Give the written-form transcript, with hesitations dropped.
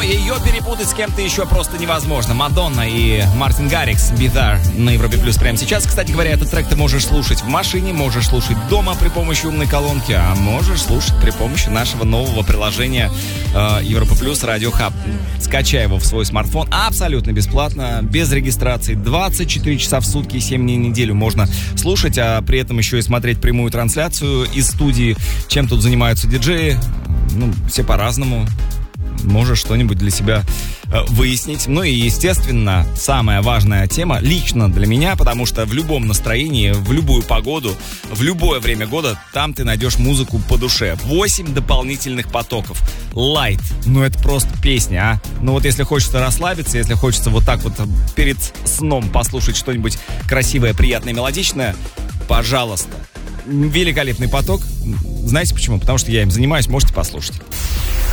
ее перепутать с кем-то еще просто невозможно. Мадонна и Мартин Гаррикс, Be There на Европе Плюс прямо сейчас. Кстати говоря, этот трек ты можешь слушать в машине, можешь слушать дома при помощи умной колонки, а можешь слушать при помощи нашего нового приложения Европа Плюс Радио Хаб. Скачай его в свой смартфон абсолютно бесплатно, без регистрации. 24 часа в сутки, 7 дней в неделю можно слушать, а при этом еще и смотреть прямую трансляцию из студии. Чем тут занимаются диджеи? Ну, все по-разному. Можешь что-нибудь для себя выяснить. Ну и, естественно, самая важная тема лично для меня, потому что в любом настроении, в любую погоду, в любое время года там ты найдешь музыку по душе. 8 дополнительных потоков. Light. Ну это просто песня, а. Ну вот если хочется расслабиться, если хочется вот так вот перед сном послушать что-нибудь красивое, приятное, мелодичное, пожалуйста. Великолепный поток. Знаете почему? Потому что я им занимаюсь, можете послушать.